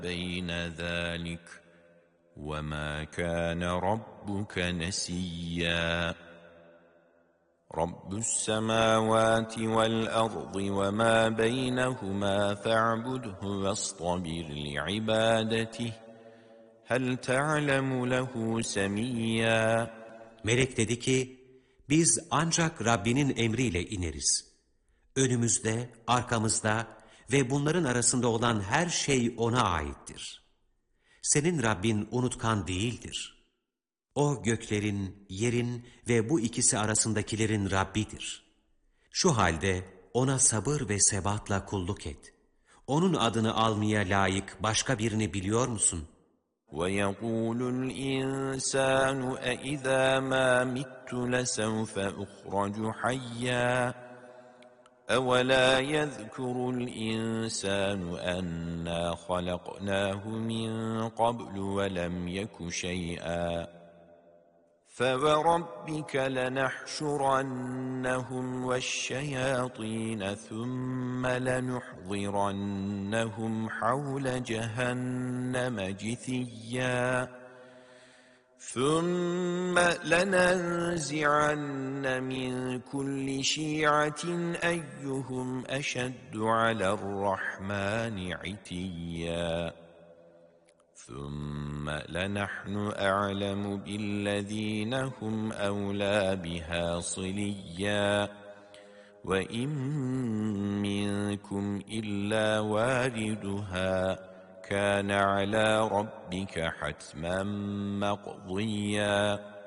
بين ذلك وما كان ربك نسيا رب السماوات والأرض وما بينهما فاعبده واصطبر لعبادته هل تعلم له سميا. Melek dedi ki, biz ancak Rabbinin emriyle ineriz. Önümüzde, arkamızda ve bunların arasında olan her şey O'na aittir. Senin Rabbin unutkan değildir. O göklerin, yerin ve bu ikisi arasındakilerin Rabbidir. Şu halde O'na sabır ve sebatla kulluk et. O'nun adını almaya layık başka birini biliyor musun? وَيَقُولُ الْإِنسَانُ أَإِذَا مَا مِتُّ لَسَوْفَ أُخْرَجُ حَيًّا أَوَلَا يَذْكُرُ الْإِنسَانُ أَنَّا خَلَقْنَاهُ مِنْ قَبْلُ وَلَمْ يَكُ شَيْئًا فَوَرَبِّكَ لَنَحْشُرَنَّهُمْ وَالشَّيَاطِينَ ثُمَّ لَنُحْضِرَنَّهُمْ حَوْلَ جَهَنَّمَ جِثِيًّا ثُمَّ لَنَنزِعَنَّ مِنْ كُلِّ شِيعَةٍ أَيُّهُمْ أَشَدُّ عَلَى الرَّحْمَنِ عِتِيًّا ثُمَّ لَنَحْنُ أَعْلَمُ بِالَّذِينَ هُمْ أَوْلَى بِهَا صِلِيًّا وَإِنْ مِنْكُمْ إِلَّا وَارِدُهَا كَانَ عَلَى رَبِّكَ حَتْمًا مَقْضِيًّا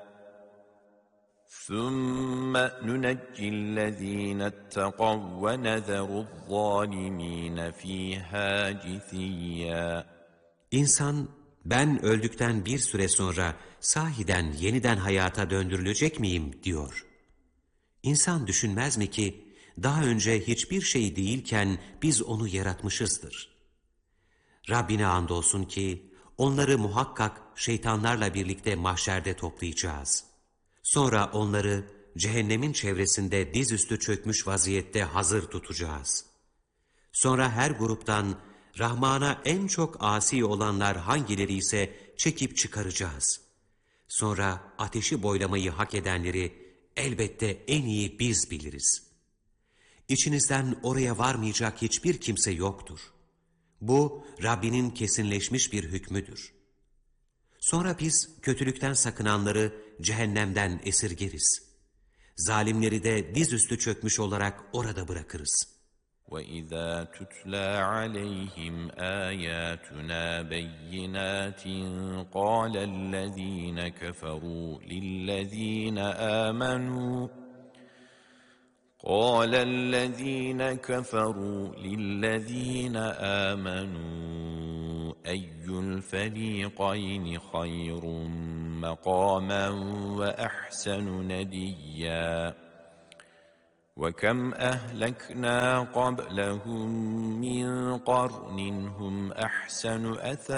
ثُمَّ نُنَجِّي الَّذِينَ اتَّقَوْا وَنَذَرُ الظَّالِمِينَ فِيهَا جِثِيًّا. İnsan, ben öldükten bir süre sonra sahiden yeniden hayata döndürülecek miyim diyor. İnsan düşünmez mi ki daha önce hiçbir şey değilken biz onu yaratmışızdır. Rabbine andolsun ki onları muhakkak şeytanlarla birlikte mahşerde toplayacağız. Sonra onları cehennemin çevresinde dizüstü çökmüş vaziyette hazır tutacağız. Sonra her gruptan Rahman'a en çok asi olanlar hangileri ise çekip çıkaracağız. Sonra ateşi boylamayı hak edenleri elbette en iyi biz biliriz. İçinizden oraya varmayacak hiçbir kimse yoktur. Bu Rabbinin kesinleşmiş bir hükmüdür. Sonra biz kötülükten sakınanları cehennemden esirgeriz. Zalimleri de dizüstü çökmüş olarak orada bırakırız. وَإِذَا تُتْلَى عَلَيْهِمْ آيَاتُنَا بَيِّنَاتٍ قَالَ الَّذِينَ كَفَرُوا لِلَّذِينَ آمَنُوا أَيُّ الْفَرِيقَيْنِ خَيْرٌ مَقَامًا وَأَحْسَنُ نَدِيًّا وَكَمْ أَهْلَكْنَا قَبْلَهُمْ مِنْ قَرْنٍ هُمْ أَحْسَنُ أَثَرًا